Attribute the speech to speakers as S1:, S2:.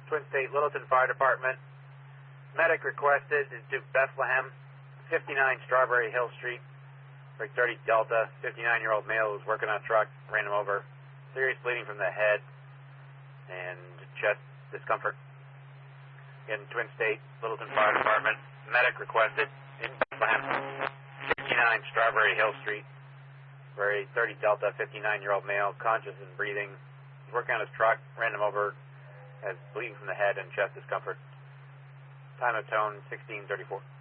S1: Twin State Littleton Fire Department. Medic requested is Duke Bethlehem, 59 Strawberry Hill Street, break 30 Delta, 59-year-old male who was working on a truck, ran him over. Serious bleeding from the head and chest discomfort. In Twin State Littleton Fire Department, medic requested in Bethlehem, 59 Strawberry Hill Street, break 30 Delta, 59-year-old male, conscious and breathing. He's working on his truck, ran him over, has bleeding from the head and chest discomfort. Time of tone 1634.